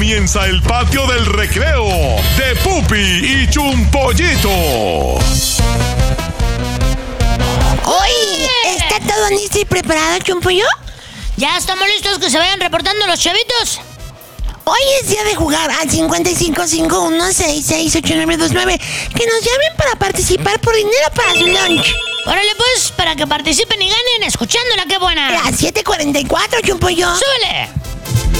comienza el patio del recreo de Pupi y Chumpollito. Oye, ¿está todo listo y preparado, Chumpollo? Ya estamos listos, que se vayan reportando los chavitos. Hoy es día de jugar al 5551668929. Que nos llamen para participar por dinero para su lunch. Órale pues, para que participen y ganen escuchando La Qué Buena. Las 7:44, Chumpollo. ¡Súbele!